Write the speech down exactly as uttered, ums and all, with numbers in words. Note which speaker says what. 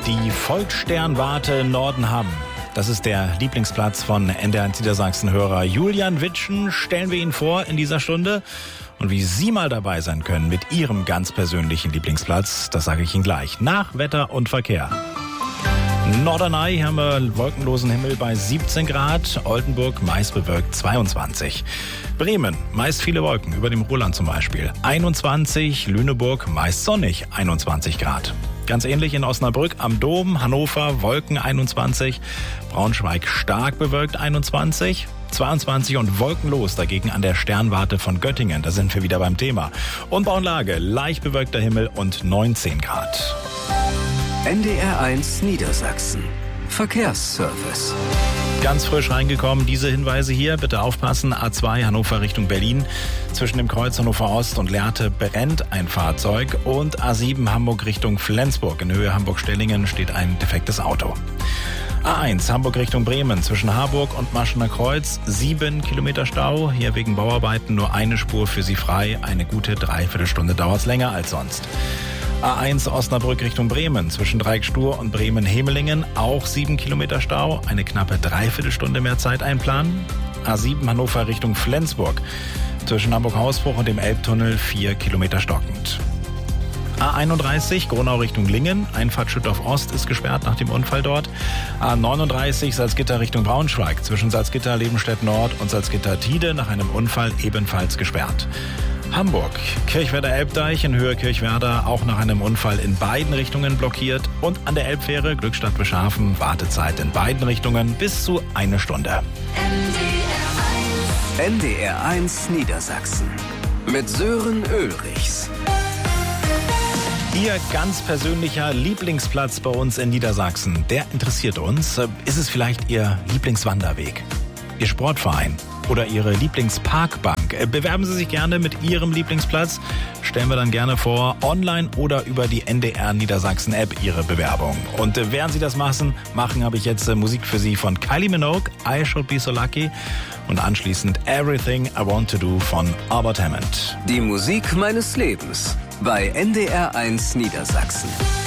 Speaker 1: Die Volkssternwarte Nordenham. Das ist der Lieblingsplatz von N D R eins Niedersachsen-Hörer Julian Witschen. Stellen wir ihn vor in dieser Stunde. Und wie Sie mal dabei sein können mit Ihrem ganz persönlichen Lieblingsplatz, das sage ich Ihnen gleich. Nach Wetter und Verkehr. Norderney haben wir wolkenlosen Himmel bei siebzehn Grad, Oldenburg meist bewölkt zweiundzwanzig. Bremen, meist viele Wolken, über dem Ruhrland zum Beispiel, einundzwanzig, Lüneburg meist sonnig, einundzwanzig Grad. Ganz ähnlich in Osnabrück am Dom, Hannover, Wolken einundzwanzig, Braunschweig stark bewölkt einundzwanzig, zweiundzwanzig und wolkenlos dagegen an der Sternwarte von Göttingen, da sind wir wieder beim Thema. Umbau und Lage, leicht bewölkter Himmel und neunzehn Grad.
Speaker 2: N D R eins Niedersachsen. Verkehrsservice.
Speaker 1: Ganz frisch reingekommen, diese Hinweise hier, bitte aufpassen, A zwei Hannover Richtung Berlin. Zwischen dem Kreuz Hannover Ost und Lehrte brennt ein Fahrzeug und A sieben Hamburg Richtung Flensburg. In Höhe Hamburg-Stellingen steht ein defektes Auto. A eins Hamburg Richtung Bremen, zwischen Harburg und Maschener Kreuz, sieben Kilometer Stau. Hier wegen Bauarbeiten nur eine Spur für Sie frei. Eine gute Dreiviertelstunde dauert es länger als sonst. A eins Osnabrück Richtung Bremen, zwischen Dreieckstur und Bremen-Hemelingen, auch sieben Kilometer Stau, eine knappe Dreiviertelstunde mehr Zeit einplanen. A sieben Hannover Richtung Flensburg, zwischen Hamburg-Hausbruch und dem Elbtunnel vier Kilometer stockend. A einunddreißig Gronau Richtung Lingen, Einfahrt Schüttorf Ost ist gesperrt nach dem Unfall dort. A neununddreißig Salzgitter Richtung Braunschweig, zwischen Salzgitter Lebenstedt Nord und Salzgitter Tide nach einem Unfall ebenfalls gesperrt. Hamburg, Kirchwerder Elbdeich in Höhe Kirchwerder, auch nach einem Unfall in beiden Richtungen blockiert. Und an der Elbfähre Glückstadt Bischhafen, Wartezeit in beiden Richtungen bis zu eine Stunde.
Speaker 2: N D R eins Niedersachsen mit Sören Ulrichs.
Speaker 1: Ihr ganz persönlicher Lieblingsplatz bei uns in Niedersachsen, der interessiert uns. Ist es vielleicht Ihr Lieblingswanderweg, Ihr Sportverein oder Ihre Lieblingsparkbank? Bewerben Sie sich gerne mit Ihrem Lieblingsplatz. Stellen wir dann gerne vor, online oder über die N D R Niedersachsen App Ihre Bewerbung. Und während Sie das machen, machen habe ich jetzt Musik für Sie von Kylie Minogue, I Should Be So Lucky. Und anschließend Everything I Want To Do von Albert Hammond.
Speaker 2: Die Musik meines Lebens bei N D R eins Niedersachsen.